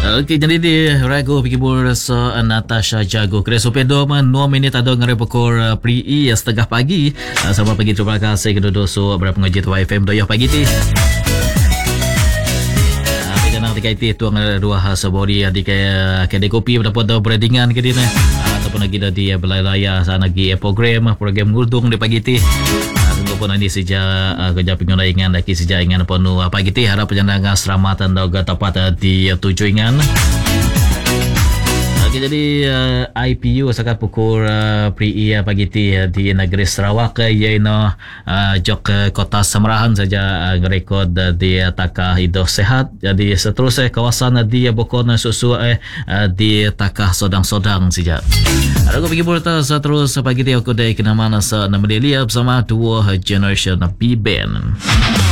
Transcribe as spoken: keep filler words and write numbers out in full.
Okey, jadi di Rago Pikibur sa Natasha Jago Kira Supedo man dua minit ada ngare pukul pri i setengah pagi. Sama pagi terima kasih kedodo so berapa ngejit Y F M doyah pagi ti. Nang tikai ti tuang dua hasa body di kaya kedai kopi dapat ada brandingan ke dina ataupun lagi dah di belaya sana lagi program program ngudung di pagi ti. Tunggu pun ini sejak kerja pengunaingan lagi sejak ingan penuh pagi ti harap penjangan selamatan doga tepat di tujuh ingan. Okay, jadi uh, I P U sekat pukul uh, pri i pagi ti uh, di negeri Sarawak uh, iaitu uh, jok uh, kota Samarahan saja uh, ngerekod uh, di uh, Takah Hidup Sehat. Jadi seterusnya kawasan uh, di uh, Bokon uh, susu uh, uh, di Takah Sodang-Sodang saja. Aku pergi berita seterus pagi ti aku dari kenaman sa nama dia bersama dua generation B-Band.